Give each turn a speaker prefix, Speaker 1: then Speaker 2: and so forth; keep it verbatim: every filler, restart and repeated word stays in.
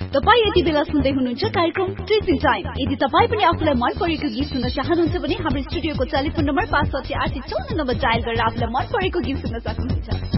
Speaker 1: तपाईँ यति बेला सुन्दै हुनुहुन्छ कार्यक्रम टिचिङ टाइम। यदि तपाईँ पनि आफूलाई मन परेको गीत सुन्न चाहनुहुन्छ भने हाम्रो स्टुडियोको टेलिफोन नम्बर पाँच साठी आठ चौन्न नम्बर डायल गरेर आफूलाई मन परेको गीत सुन्न सक्नुहुन्छ।